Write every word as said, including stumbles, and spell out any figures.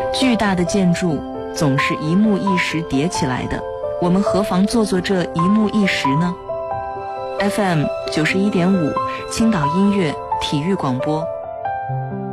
巨大的建筑总是一幕一时叠起来的，我们何妨做做这一幕一时呢？ F M 九十一点五，青岛音乐体育广播。